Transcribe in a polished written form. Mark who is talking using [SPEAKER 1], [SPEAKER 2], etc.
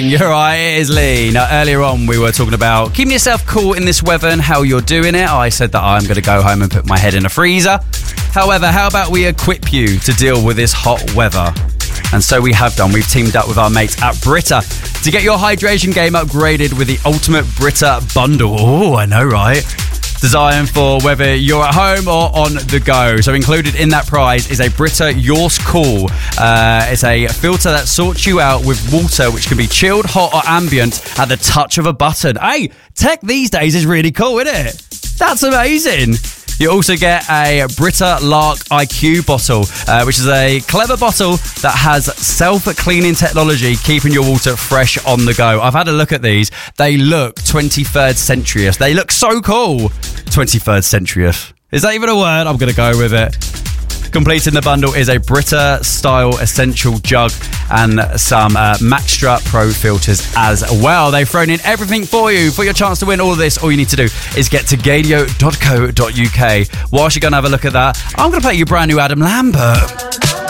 [SPEAKER 1] You're right, it is Lee. Now, earlier on, we were talking about keeping yourself cool in this weather and how you're doing it. I said that I'm going to go home and put my head in a freezer. However, how about we equip you to deal with this hot weather? And so we have done. We've teamed up with our mates at Brita to get your hydration game upgraded with the Ultimate Brita Bundle. Oh, I know, right? Designed for whether you're at home or on the go. So included in that prize is a Brita Yours Cool. It's a filter that sorts you out with water which can be chilled, hot or ambient at the touch of a button. Hey, tech these days is really cool, isn't it? That's amazing. You also get a Brita Lark IQ bottle, which is a clever bottle that has self-cleaning technology, keeping your water fresh on the go. I've had a look at these. They look 23rd century-ish. They look so cool. 23rd century-ish. Is that even a word? I'm going to go with it. Completing the bundle is a Brita-style essential jug and some Maxtra Pro filters as well. They've thrown in everything for you. For your chance to win all of this, all you need to do is get to gadio.co.uk. Whilst you're going to have a look at that, I'm going to play you brand new Adam Lambert.